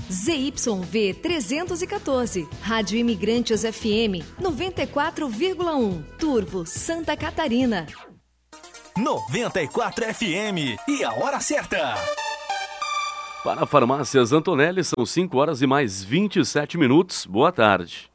ZYV 314, Rádio Imigrantes FM 94,1, Turvo, Santa Catarina. 94 FM e a hora certa. Para Farmácias Antonelli são 5 horas e mais 27 minutos. Boa tarde.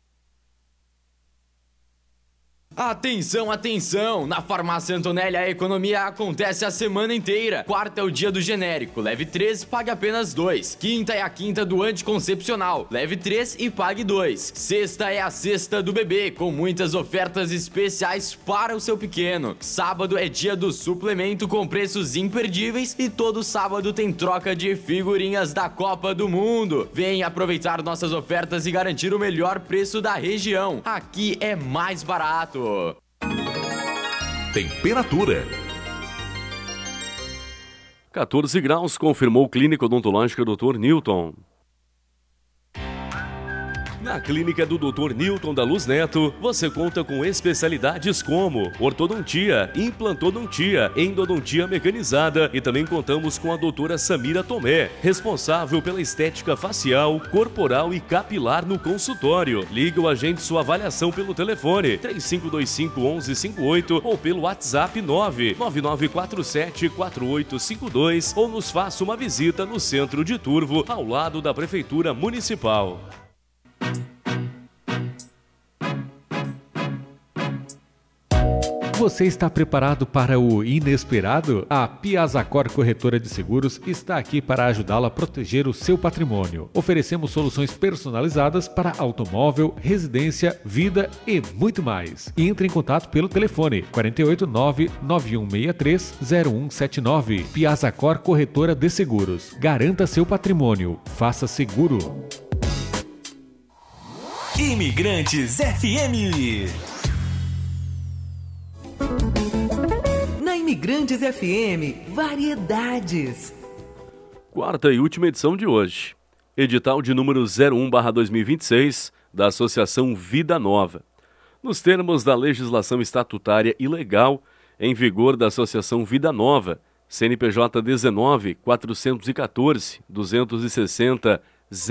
Atenção, atenção! Na Farmácia Antonelli a economia acontece a semana inteira. Quarta é o dia do genérico, leve 3 e pague apenas 2. Quinta é a quinta do anticoncepcional, leve 3 e pague 2. Sexta é a sexta do bebê, com muitas ofertas especiais para o seu pequeno. Sábado é dia do suplemento com preços imperdíveis e todo sábado tem troca de figurinhas da Copa do Mundo. Venha aproveitar nossas ofertas e garantir o melhor preço da região. Aqui é mais barato. Temperatura 14 graus, confirmou Clínica Odontológica Dr. Newton. Na clínica do Dr. Newton da Luz Neto, você conta com especialidades como ortodontia, implantodontia, endodontia mecanizada e também contamos com a doutora Samira Tomé, responsável pela estética facial, corporal e capilar no consultório. Liga ou agende sua avaliação pelo telefone 3525-1158 ou pelo WhatsApp 99947-4852 ou nos faça uma visita no centro de Turvo, ao lado da Prefeitura Municipal. Você está preparado para o inesperado? A Piazacor Corretora de Seguros está aqui para ajudá-lo a proteger o seu patrimônio. Oferecemos soluções personalizadas para automóvel, residência, vida e muito mais. Entre em contato pelo telefone 489-9163-0179. Piazacor Corretora de Seguros. Garanta seu patrimônio. Faça seguro. Imigrantes FM. Na Imigrantes FM, variedades. Quarta e última edição de hoje. Edital de número 01/2026 da Associação Vida Nova. Nos termos da legislação estatutária e legal em vigor da Associação Vida Nova, CNPJ 19 414 260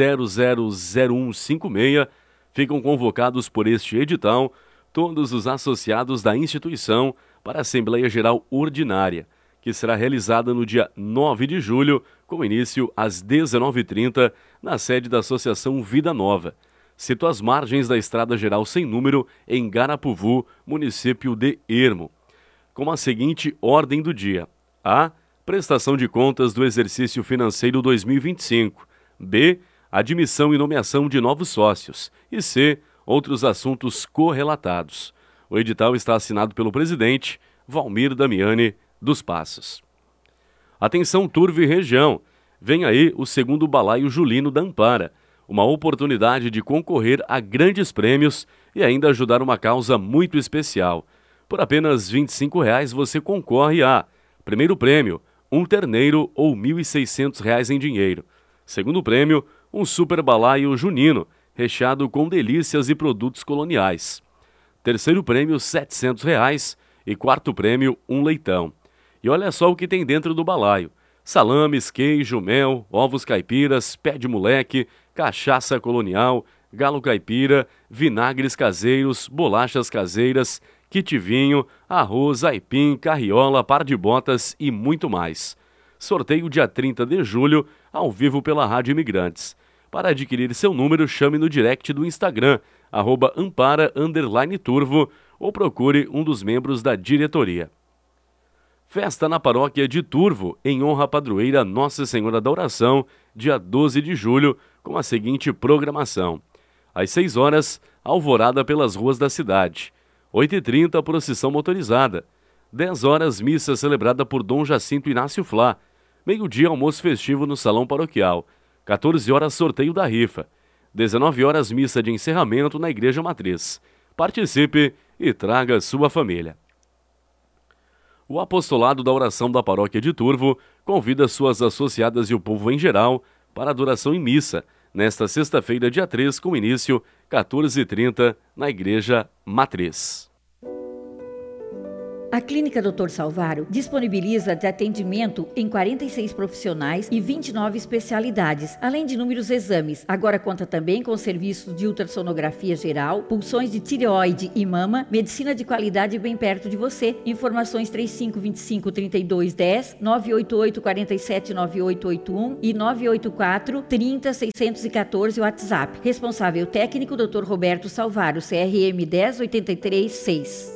000156, ficam convocados por este edital todos os associados da instituição para a Assembleia Geral Ordinária, que será realizada no dia 9 de julho, com início às 19h30, na sede da Associação Vida Nova, situada às margens da Estrada Geral Sem Número, em Garapuvu, município de Ermo. Com a seguinte ordem do dia: A. Prestação de contas do exercício financeiro 2025. B. Admissão e nomeação de novos sócios. E C. Outros assuntos correlatados. O edital está assinado pelo presidente Valmir Damiani dos Passos. Atenção, Turvo e região. Vem aí o segundo Balaio Julino da Ampara. Uma oportunidade de concorrer a grandes prêmios e ainda ajudar uma causa muito especial. Por apenas R$ 25,00 você concorre a: primeiro prêmio, um terneiro ou R$ 1.600 em dinheiro. Segundo prêmio, um super balaio junino, recheado com delícias e produtos coloniais. Terceiro prêmio, R$ 700 e quarto prêmio, um leitão. E olha só o que tem dentro do balaio: salames, queijo, mel, ovos caipiras, pé de moleque, cachaça colonial, galo caipira, vinagres caseiros, bolachas caseiras, kit vinho, arroz, aipim, carriola, par de botas e muito mais. Sorteio dia 30 de julho, ao vivo pela Rádio Imigrantes. Para adquirir seu número, chame no direct do Instagram, @ampara_turvo, ou procure um dos membros da diretoria. Festa na paróquia de Turvo, em honra à padroeira Nossa Senhora da Oração, dia 12 de julho, com a seguinte programação: às 6 horas, alvorada pelas ruas da cidade. 8h30, procissão motorizada. 10 horas, missa celebrada por Dom Jacinto Inácio Flá. Meio-dia, almoço festivo no salão paroquial. 14 horas, sorteio da rifa. 19 horas, missa de encerramento na Igreja Matriz. Participe e traga sua família. O apostolado da oração da paróquia de Turvo convida suas associadas e o povo em geral para adoração em missa, nesta sexta-feira, dia 3, com início 14h30, na Igreja Matriz. A Clínica Dr. Salvaro disponibiliza atendimento em 46 profissionais e 29 especialidades, além de inúmeros exames. Agora conta também com serviços de ultrassonografia geral, pulsões de tireoide e mama, medicina de qualidade bem perto de você. Informações 3525-3210, 988-479881 e 984-30-614 WhatsApp. Responsável técnico Dr. Roberto Salvaro, CRM 10836.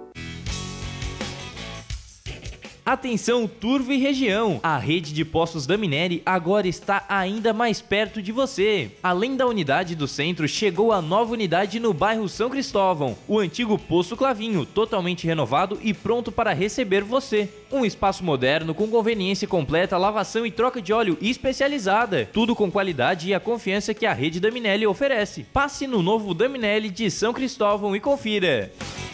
Atenção, Turvo e região! A rede de postos da Minere agora está ainda mais perto de você. Além da unidade do centro, chegou a nova unidade no bairro São Cristóvão. O antigo Posto Clavinho, totalmente renovado e pronto para receber você. Um espaço moderno com conveniência completa, lavação e troca de óleo especializada. Tudo com qualidade e a confiança que a rede da Minere oferece. Passe no novo da Minere de São Cristóvão e confira.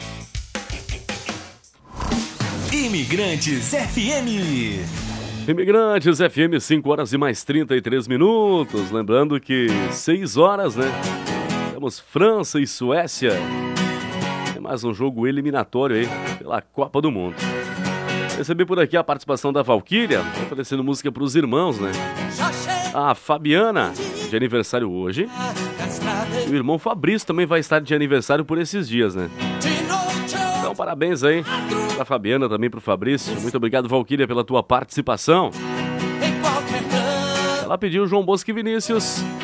Imigrantes FM. Imigrantes FM, 5 horas e mais 33 minutos. Lembrando que 6 horas, né? Temos França e Suécia. É mais um jogo eliminatório aí pela Copa do Mundo. Recebi por aqui a participação da Valquíria, oferecendo música para os irmãos, né? A Fabiana, de aniversário hoje. E o irmão Fabrício também vai estar de aniversário por esses dias, né? Então, parabéns aí pra Fabiana, também pro Fabrício. Muito obrigado, Valquíria, pela tua participação. Ela pediu João Bosco e Vinícius.